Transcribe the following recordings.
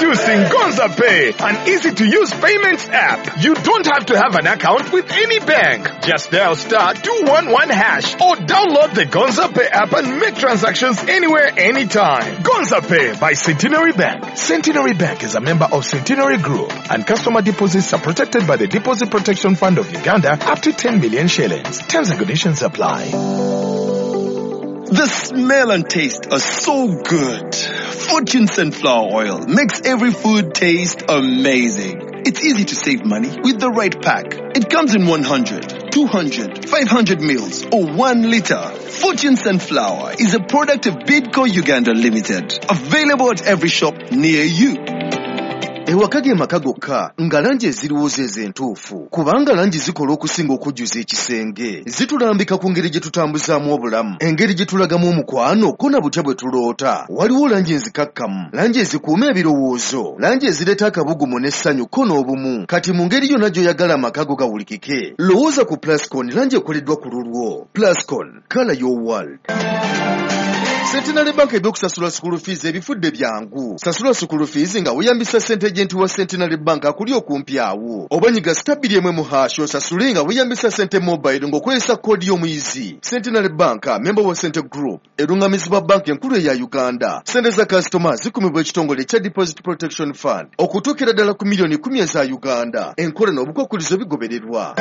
Introducing Gonza Pay, an easy-to-use payments app. You don't have to have an account with any bank. Just dial *211# or download the Gonza Pay app and make transactions anywhere, anytime. Gonza Pay by Centenary Bank. Centenary Bank is a member of Centenary Group, and customer deposits are protected by the Deposit Protection Fund of Uganda up to 10 million shillings. Terms and conditions apply. The smell and taste are so good. Fortune Sunflower Oil makes every food taste amazing. It's easy to save money with the right pack. It comes in 100, 200, 500 mils or 1 liter. Fortune Sunflower is a product of Bidco Uganda Limited. Available at every shop near you. Ewakage makagoka nga langi eziriwoza entuufu kubanga langi zikola okusinga okujjuza ekisenge zitulambika ku ngeri gye tutambuzaamu obulamu engeri gye tulagamu omukwano ko na butya bwe tuloota waliwo langi enzikakkamu langi ezikuuma ebirowoozo langi ezireeta akabugumu n'essanyu ko n'obumu kati mu ngeri yonna gy'oyagala amakago gawulikike lowooza ku Plascon langi ekoleddwa ku lulwo Plascon color your world. Centenary Bank eby'okusasula school fees ebifudde byangu. Sasula school fees nga weeyambisa ssente agent wa Centenary Bank akuli okumpi awo. Oba nyiga *1 osasule nga weeyambisa ssente mobile ng'okozesa koodi y'omuyizi. Centenary Bank, member wa Centre Group, erungamizibwa bank enkulu eya Uganda. Ssente za customers zikumibwa ekitongole ekya Deposit Protection Fund okutuukira ddala ku milioni 10 eza Uganda. Enkola n'obukwakkulizo bigobererwa.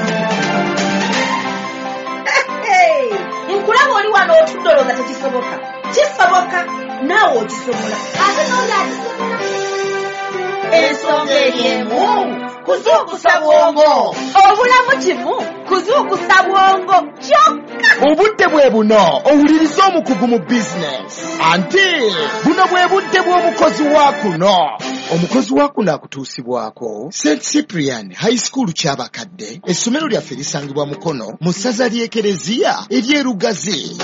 Nkulaba oli wano otudoloza tekisoboka. Kisoboka naawe okisobola. Ate n'oli akisobola. Ensonga eriemu kuzuukusa bwongo. Obulamu kimu kuzuukusa bwongo kyokka. Obudde bwe buno owuliriza omukugu mu bizinesi. Ante buno bwe budde bw'omukozi wa kuno. Omukozi wa kuno akutuusibwako St. Cyprian High School ky'abakadde. Essomero lyaffe lisangibwa Mukono mu ssaza ly'Ekereziya ery'Erugazi.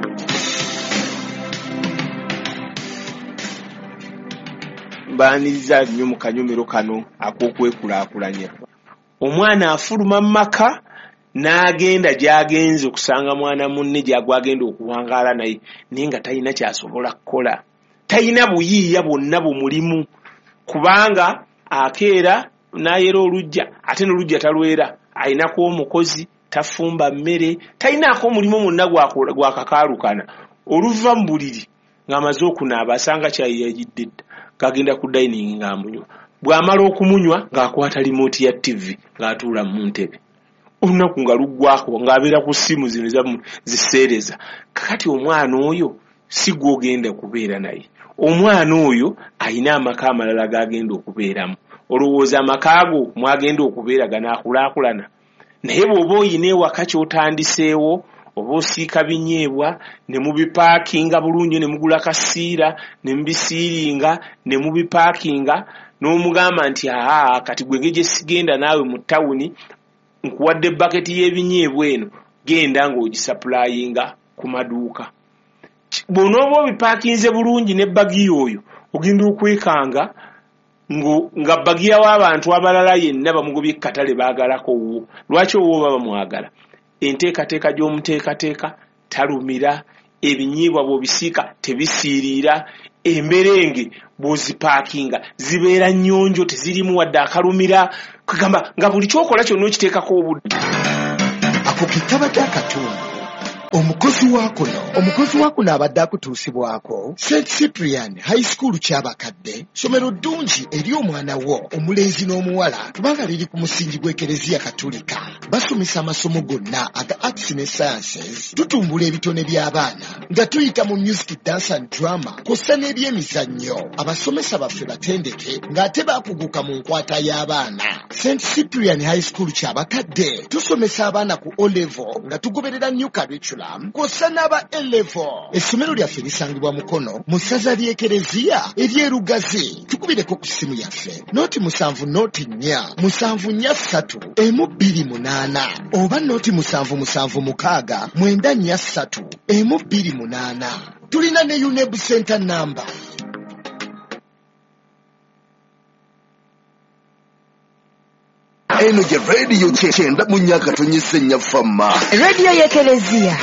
Mbaaniriza nnyo mu kanyomero kano ak'okwekulaakulanya. Omwana afuluma mu maka n'agenda gy'agenze okusanga mwana munne gy'agwagenda okuwangaala naye nga talina ky'asobola kukola. Talina buyiiya bwonna bumulimu kubanga akeera n'ayera olujja ate n'olujja talwera. Ayinako omukozi tafumba mmere talinaako omulimu mwonna gwakakaalukana. Oluva mu buliri ng'amaze okunaaba asanga kyayi yagidde dda. Kagenda ku dining ng'amunywa. Bw'amala okumunywa ng'akwata remote ya TV ng'atuula mu ntebe. Olunaku nga luggwako ng'abeera ku ssimu zino ziseereza. Kakati omwana oyo si gw'ogenda kubeera naye. Omwana oyo ayina amaka amalala g'agenda okubeeramu. Olowooza amaka ago mwagenda okubeera ganaakulaakulana. Naye bw'oba oyina ewaka ky'otandiseewo oba osiika binyeebwa ne mubipaakinga bulungi ne mugula kasiira ne mubisiiringa ne mubipaakinga n'omugamba nti kati gwe gye sigenda naawe mu tawuni nkuwadde baketi y'ebinyeebwa eno genda ng'ogisaplayinga ku maduuka. Bw'onooba obipaakinze bulungi ne bagi oyo ogenda okwekanga nga bagi y'abantu abalala yenna bamugobye katale baagalako wo. Lwaki owo baba mwagala? Enteekateeka gy'omuteekateeka talumira, ebinyiibwa bw'obisiika tebisiiriira, emberenge bw'ozipaakinga zibeera nnyonjo tezirimu wadde akalumira. Kugamba nga buli kyokola kyonna okiteekako obudde. Ako kitaba ky'akatundu. Omukozi wa kuno abadde akutuusibwako St. Cyprian High School ky'abakadde. Somero ddungi eri omwana wo omulenzi n'omuwala kubanga liri ku musingi gw'Ekereziya Katolika. Basomesa amasomo gonna aga arts ne sciences. Tutumbula ebitone by'abaana nga tuyita mu music, dance and drama kw'ossa n'ebyemizannyo. Abasomesa baffe batendeke ng'ate baakuguka mu nkwata y'abaana. St. Cyprian High School ky'abakadde tusomesa abaana ku O-level nga tugoberera new curriculum kw'ossa n'aba A-level. Essomero lyaffe lisangibwa Mukono mu ssaza ly'Ekereziya ery'Erugazi. Tukubireko ku ssimu yaffe nooti 77443 oba nooti 776 tulina ne UNEB center number. Eno gye radio 9 mu nnyaka tonyise nnya famma. Radio y'Ekereziya.